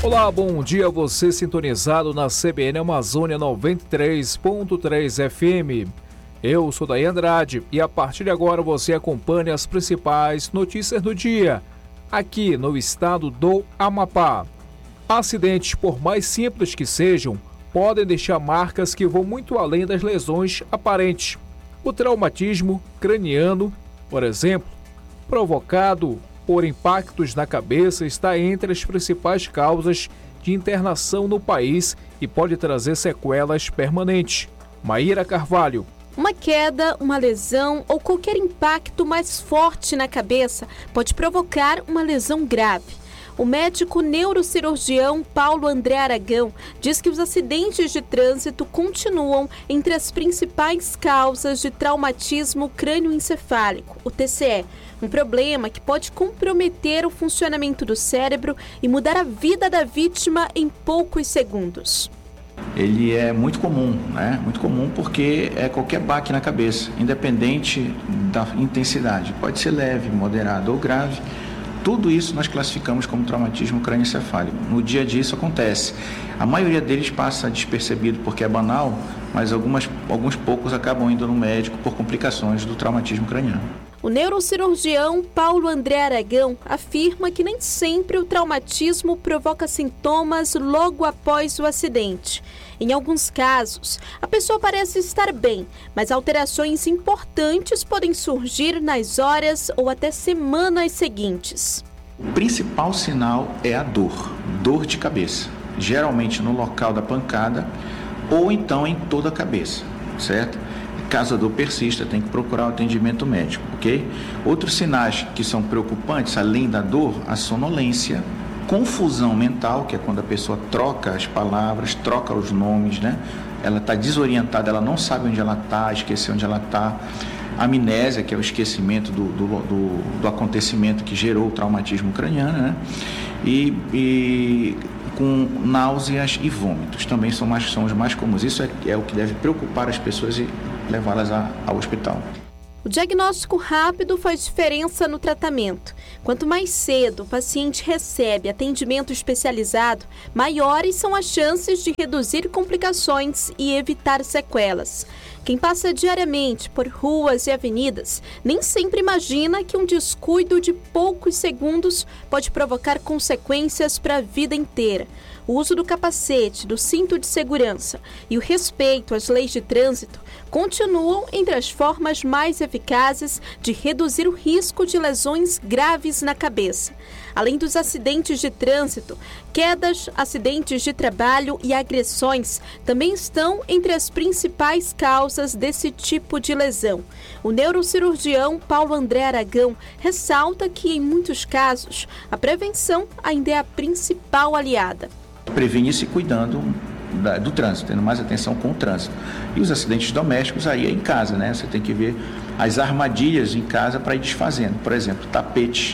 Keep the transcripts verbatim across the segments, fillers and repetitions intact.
Olá, bom dia, você sintonizado na C B N Amazônia noventa e três ponto três F M. Eu sou Daí Andrade e a partir de agora você acompanha as principais notícias do dia, aqui no estado do Amapá. Acidentes, por mais simples que sejam, podem deixar marcas que vão muito além das lesões aparentes. O traumatismo craniano, por exemplo, provocado por impactos na cabeça, está entre as principais causas de internação no país e pode trazer sequelas permanentes. Maíra Carvalho. Uma queda, uma lesão ou qualquer impacto mais forte na cabeça pode provocar uma lesão grave. O médico neurocirurgião Paulo André Aragão diz que os acidentes de trânsito continuam entre as principais causas de traumatismo crânioencefálico, o T C E, um problema que pode comprometer o funcionamento do cérebro e mudar a vida da vítima em poucos segundos. Ele é muito comum, né? Muito comum porque é qualquer baque na cabeça, independente da intensidade. Pode ser leve, moderado ou grave. Tudo isso nós classificamos como traumatismo crânioencefálico. No dia a dia isso acontece. A maioria deles passa despercebido porque é banal, mas algumas, alguns poucos acabam indo no médico por complicações do traumatismo craniano. O neurocirurgião Paulo André Aragão afirma que nem sempre o traumatismo provoca sintomas logo após o acidente. Em alguns casos, a pessoa parece estar bem, mas alterações importantes podem surgir nas horas ou até semanas seguintes. O principal sinal é a dor, dor de cabeça, geralmente no local da pancada ou então em toda a cabeça, certo? Caso a dor persista, tem que procurar o atendimento médico, ok? Outros sinais que são preocupantes, além da dor, a sonolência, confusão mental, que é quando a pessoa troca as palavras, troca os nomes, né? Ela está desorientada, ela não sabe onde ela está, esqueceu onde ela está. Amnésia, que é o esquecimento do, do, do, do acontecimento que gerou o traumatismo craniano, né? E, e com náuseas e vômitos, também são, mais, são os mais comuns. Isso é, é o que deve preocupar as pessoas e levá-las a, ao hospital. O diagnóstico rápido faz diferença no tratamento. Quanto mais cedo o paciente recebe atendimento especializado, maiores são as chances de reduzir complicações e evitar sequelas. Quem passa diariamente por ruas e avenidas nem sempre imagina que um descuido de poucos segundos pode provocar consequências para a vida inteira. O uso do capacete, do cinto de segurança e o respeito às leis de trânsito continuam entre as formas mais eficazes de reduzir o risco de lesões graves na cabeça. Além dos acidentes de trânsito, quedas, acidentes de trabalho e agressões também estão entre as principais causas desse tipo de lesão. O neurocirurgião Paulo André Aragão ressalta que, em muitos casos, a prevenção ainda é a principal aliada. Prevenir-se cuidando da, do trânsito, tendo mais atenção com o trânsito. E os acidentes domésticos aí é em casa, né? Você tem que ver as armadilhas em casa para ir desfazendo. Por exemplo, tapetes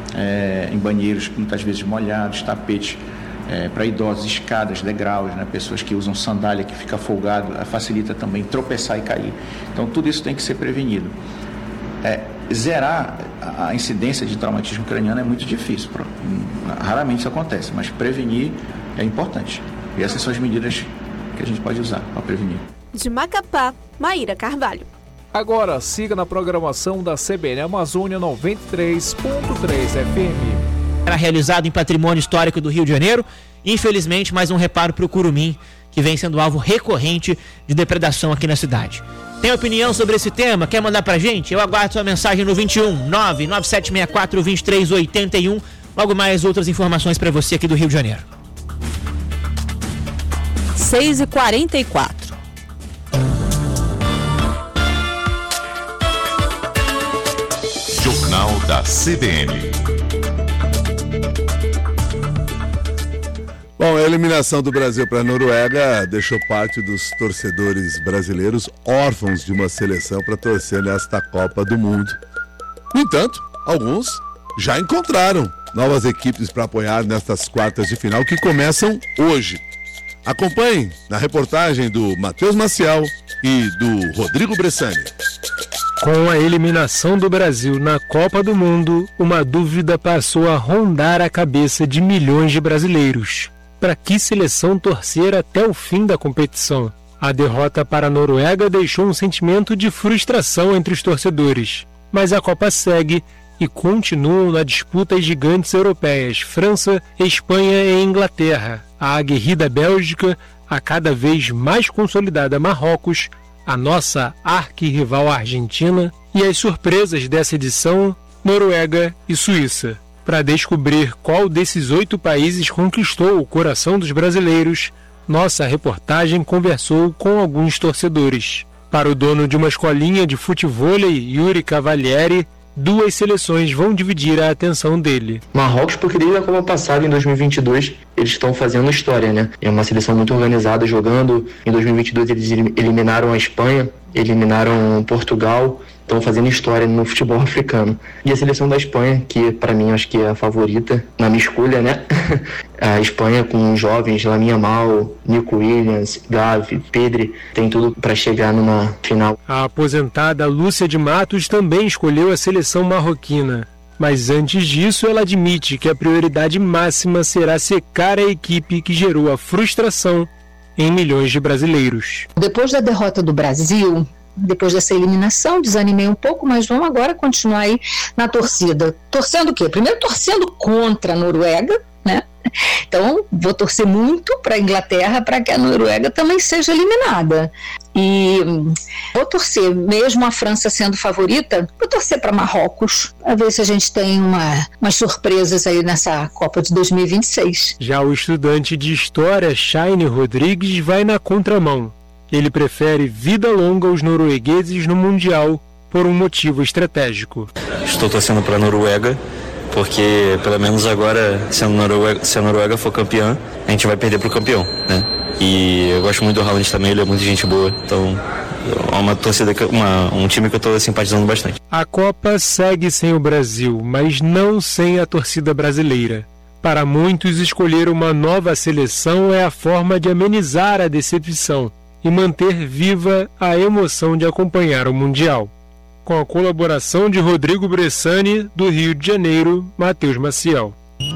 é, em banheiros muitas vezes molhados, tapetes é, para idosos, escadas, degraus, né? Pessoas que usam sandália que fica folgado, facilita também tropeçar e cair. Então tudo isso tem que ser prevenido. É, zerar a incidência de traumatismo craniano é muito difícil, raramente isso acontece, mas prevenir é importante. E essas são as medidas que a gente pode usar para prevenir. De Macapá, Maíra Carvalho. Agora siga na programação da C B N Amazônia noventa e três ponto três F M. Era realizado em Patrimônio Histórico do Rio de Janeiro. Infelizmente, mais um reparo para o curumim, que vem sendo alvo recorrente de depredação aqui na cidade. Tem opinião sobre esse tema? Quer mandar pra gente? Eu aguardo sua mensagem no vinte e um, nove nove sete seis quatro, dois três oito um. Logo mais outras informações para você aqui do Rio de Janeiro. seis e quarenta e quatro. Jornal da C B N. Bom, a eliminação do Brasil para a Noruega deixou parte dos torcedores brasileiros órfãos de uma seleção para torcer nesta Copa do Mundo. No entanto, alguns já encontraram novas equipes para apoiar nestas quartas de final que começam hoje. Acompanhe na reportagem do Matheus Maciel e do Rodrigo Bressani. Com a eliminação do Brasil na Copa do Mundo, uma dúvida passou a rondar a cabeça de milhões de brasileiros. Para que seleção torcer até o fim da competição? A derrota para a Noruega deixou um sentimento de frustração entre os torcedores. Mas a Copa segue e continuam na disputa as gigantes europeias, França, Espanha e Inglaterra, a aguerrida Bélgica, a cada vez mais consolidada Marrocos, a nossa arquirrival Argentina e as surpresas dessa edição, Noruega e Suíça. Para descobrir qual desses oito países conquistou o coração dos brasileiros, nossa reportagem conversou com alguns torcedores. Para o dono de uma escolinha de futevôlei, Yuri Cavalieri, duas seleções vão dividir a atenção dele. Marrocos, porque desde a Copa passada, em dois mil e vinte e dois, eles estão fazendo história, né? É uma seleção muito organizada jogando. Em dois mil e vinte e dois eles eliminaram a Espanha, eliminaram Portugal, estão fazendo história no futebol africano. E a seleção da Espanha, que para mim acho que é a favorita, na minha escolha, né? A Espanha com jovens, Lamine Yamal, Nico Williams, Gavi, Pedri, tem tudo para chegar numa final. A aposentada Lúcia de Matos também escolheu a seleção marroquina. Mas antes disso, ela admite que a prioridade máxima será secar a equipe que gerou a frustração em milhões de brasileiros. Depois da derrota do Brasil, depois dessa eliminação, desanimei um pouco, mas vamos agora continuar aí na torcida. Torcendo o quê? Primeiro torcendo contra a Noruega, né? Então, vou torcer muito para a Inglaterra para que a Noruega também seja eliminada. E vou torcer, mesmo a França sendo favorita, vou torcer para Marrocos, para ver se a gente tem uma, umas surpresas aí nessa Copa de dois mil e vinte e seis. Já o estudante de História, Shaine Rodrigues, vai na contramão. Ele prefere vida longa aos noruegueses no Mundial por um motivo estratégico. Estou torcendo para a Noruega, porque pelo menos agora, se a, Noruega, se a Noruega for campeã, a gente vai perder para o campeão, né? E eu gosto muito do Haaland também, ele é muito gente boa, então é uma torcida, uma, um time que eu estou simpatizando bastante. A Copa segue sem o Brasil, mas não sem a torcida brasileira. Para muitos, escolher uma nova seleção é a forma de amenizar a decepção e manter viva a emoção de acompanhar o Mundial. Com a colaboração de Rodrigo Bressani, do Rio de Janeiro, Matheus Maciel.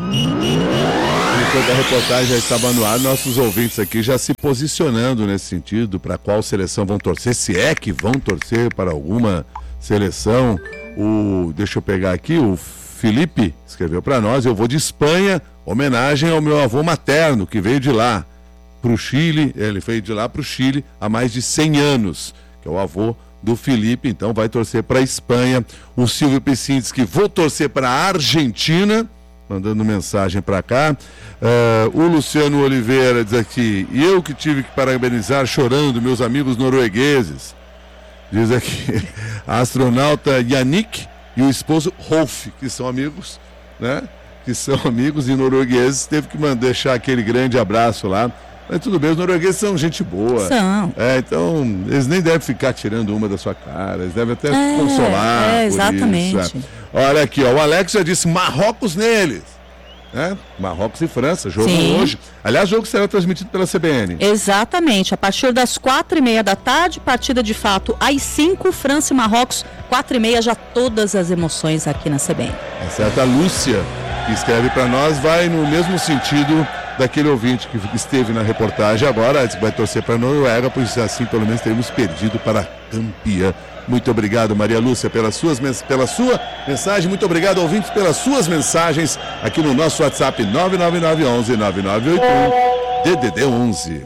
Enquanto a reportagem já estava no ar, nossos ouvintes aqui já se posicionando nesse sentido, para qual seleção vão torcer, se é que vão torcer para alguma seleção. O, deixa eu pegar aqui, o Felipe escreveu para nós: eu vou de Espanha, homenagem ao meu avô materno, que veio de lá para o Chile, ele veio de lá para o Chile há mais de cem anos, que é o avô do Felipe, então vai torcer para a Espanha. O Silvio Piscin diz que vou torcer para a Argentina, mandando mensagem para cá. Uh, o Luciano Oliveira diz aqui: e eu que tive que parabenizar chorando meus amigos noruegueses. Diz aqui a astronauta Yannick e o esposo Rolf, que são amigos, né? Que são amigos e noruegueses, teve que mandar, deixar aquele grande abraço lá. Mas tudo bem, os noruegueses são gente boa. São. É, então, eles nem devem ficar tirando uma da sua cara, eles devem até é, consolar. É, por exatamente. Isso, é. Olha aqui, ó, o Alex já disse Marrocos neles. Né? Marrocos e França, jogo Sim. hoje. Aliás, o jogo será transmitido pela C B N. Exatamente, a partir das quatro e meia da tarde, partida de fato às cinco, França e Marrocos, quatro e meia, já todas as emoções aqui na C B N. É certo, a Lúcia, que escreve para nós, vai no mesmo sentido daquele ouvinte que esteve na reportagem agora, vai torcer para a Noruega, pois assim pelo menos teremos perdido para a campeã. Muito obrigado, Maria Lúcia, pelas suas, pela sua mensagem. Muito obrigado, ouvintes, pelas suas mensagens aqui no nosso WhatsApp nove nove nove um um nove nove oito um, D D D onze.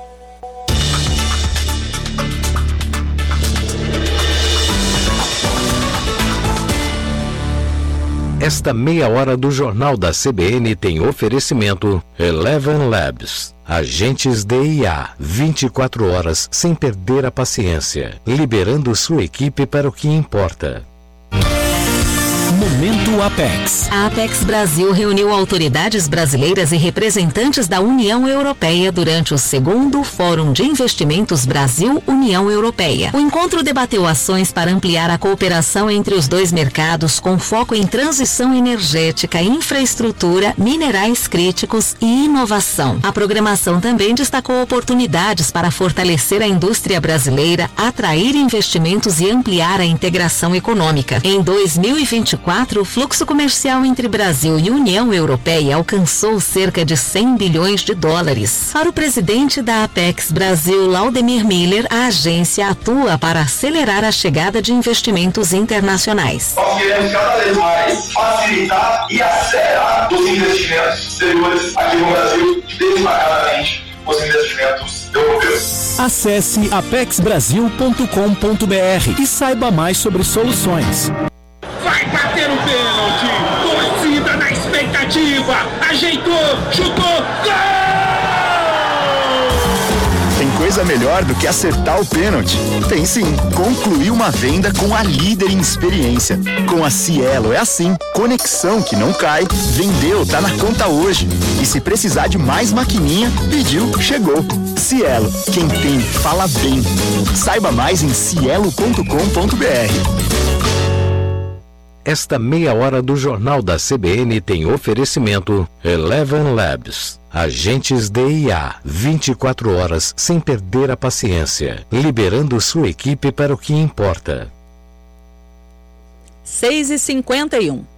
Esta meia hora do Jornal da C B N tem oferecimento Eleven Labs. Agentes de I A, vinte e quatro horas sem perder a paciência, liberando sua equipe para o que importa. Momento Apex. A Apex Brasil reuniu autoridades brasileiras e representantes da União Europeia durante o segundo Fórum de Investimentos Brasil-União Europeia. O encontro debateu ações para ampliar a cooperação entre os dois mercados com foco em transição energética, infraestrutura, minerais críticos e inovação. A programação também destacou oportunidades para fortalecer a indústria brasileira, atrair investimentos e ampliar a integração econômica. Em dois mil e vinte e quatro, o fluxo comercial entre Brasil e União Europeia alcançou cerca de cem bilhões de dólares. Para o presidente da Apex Brasil, Laudemir Miller, a agência atua para acelerar a chegada de investimentos internacionais. Nós queremos cada vez mais facilitar e acelerar os investimentos exteriores aqui no Brasil, destacadamente os investimentos europeus. Acesse apex brasil ponto com ponto b r e saiba mais sobre soluções. Vai bater o pênalti! Torcida na expectativa! Ajeitou! Chutou! Gol! Tem coisa melhor do que acertar o pênalti? Tem sim, concluir uma venda com a líder em experiência. Com a Cielo é assim, conexão que não cai, vendeu, tá na conta hoje. E se precisar de mais maquininha, pediu, chegou. Cielo, quem tem, fala bem. Saiba mais em cielo ponto com ponto b r. Esta meia hora do Jornal da C B N tem oferecimento Eleven Labs. Agentes D I A, vinte e quatro horas sem perder a paciência, liberando sua equipe para o que importa. seis e cinquenta e um.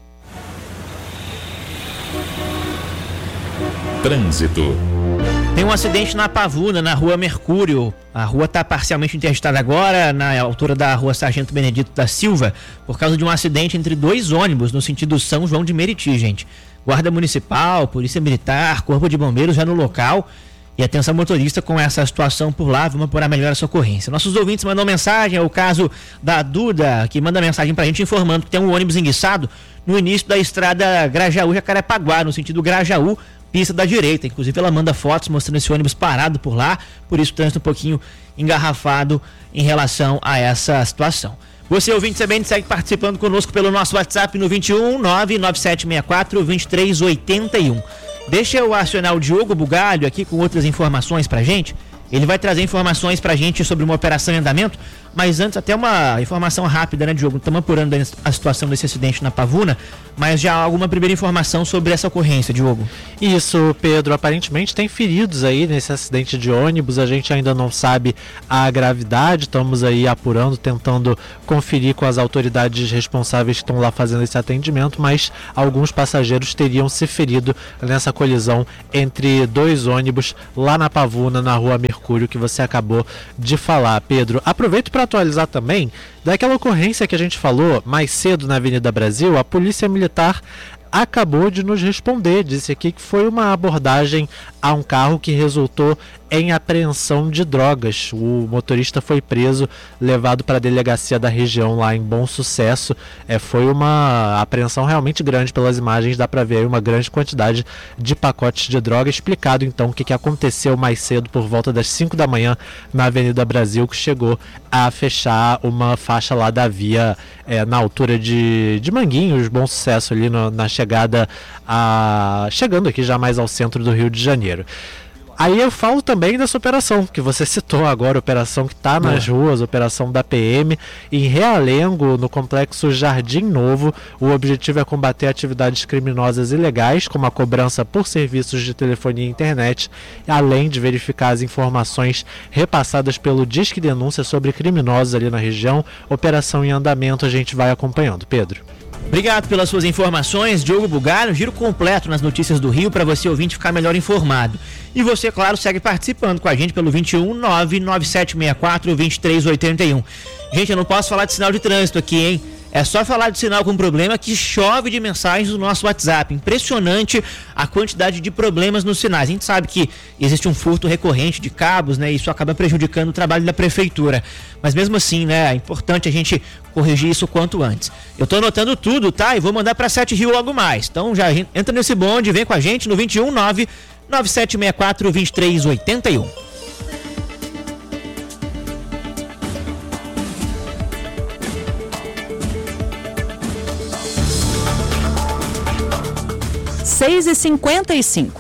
Trânsito. Tem um acidente na Pavuna, na rua Mercúrio. A rua está parcialmente interditada agora, na altura da rua Sargento Benedito da Silva, por causa de um acidente entre dois ônibus no sentido São João de Meriti, gente. Guarda Municipal, Polícia Militar, Corpo de Bombeiros já no local. E atenção motorista com essa situação por lá, vamos apurar melhor essa ocorrência. Nossos ouvintes mandam mensagem, é o caso da Duda, que manda mensagem pra gente informando que tem um ônibus enguiçado no início da estrada Grajaú-Jacarepaguá, no sentido Grajaú, pista da direita. Inclusive ela manda fotos mostrando esse ônibus parado por lá, por isso o trânsito um pouquinho engarrafado em relação a essa situação. Você, ouvinte, também segue participando conosco pelo nosso WhatsApp no vinte e um, nove nove sete seis quatro, vinte e três oitenta e um. Deixa eu acionar o Diogo Bugalho aqui com outras informações pra gente. Ele vai trazer informações pra gente sobre uma operação em andamento, mas antes até uma informação rápida, né, Diogo? Estamos apurando a situação desse acidente na Pavuna, mas já há alguma primeira informação sobre essa ocorrência, Diogo? Isso, Pedro, aparentemente tem feridos aí nesse acidente de ônibus, a gente ainda não sabe a gravidade, estamos aí apurando, tentando conferir com as autoridades responsáveis que estão lá fazendo esse atendimento, mas alguns passageiros teriam se ferido nessa colisão entre dois ônibus lá na Pavuna, na rua Mercúrio, que você acabou de falar, Pedro. Aproveito para atualizar também daquela ocorrência que a gente falou mais cedo na Avenida Brasil. A Polícia Militar acabou de nos responder, disse aqui que foi uma abordagem a um carro que resultou em apreensão de drogas. O motorista foi preso, levado para a delegacia da região lá em Bom Sucesso. É, foi uma apreensão realmente grande, pelas imagens dá para ver aí uma grande quantidade de pacotes de droga. Explicado então o que, que aconteceu mais cedo por volta das cinco da manhã na Avenida Brasil, que chegou a fechar uma faixa lá da via é, na altura de, de Manguinhos, Bom Sucesso, ali no, na chegada a, chegando aqui já mais ao centro do Rio de Janeiro. Aí eu falo também dessa operação que você citou agora, operação que está nas ruas, operação da P M em Realengo, no complexo Jardim Novo. O objetivo é combater atividades criminosas ilegais, como a cobrança por serviços de telefonia e internet, além de verificar as informações repassadas pelo Disque Denúncia sobre criminosos ali na região. Operação em andamento, a gente vai acompanhando. Pedro. Obrigado pelas suas informações, Diogo Bugalho. Giro completo nas notícias do Rio para você, ouvinte, ficar melhor informado. E você, claro, segue participando com a gente pelo vinte e um, nove nove sete seis quatro, vinte e três oitenta e um. Gente, eu não posso falar de sinal de trânsito aqui, hein? É só falar de sinal com problema que chove de mensagens no nosso WhatsApp. Impressionante a quantidade de problemas nos sinais. A gente sabe que existe um furto recorrente de cabos, né? Isso acaba prejudicando o trabalho da prefeitura. Mas mesmo assim, né? É importante a gente corrigir isso o quanto antes. Eu tô anotando tudo, tá? E vou mandar para Sete Rio logo mais. Então já entra nesse bonde, vem com a gente no vinte e um, nove nove sete seis quatro, vinte e três oitenta e um. seis e cinquenta e cinco.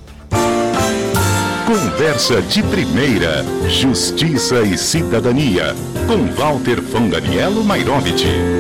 Conversa de primeira, Justiça e Cidadania, com Walter Fonganiello Mairovich.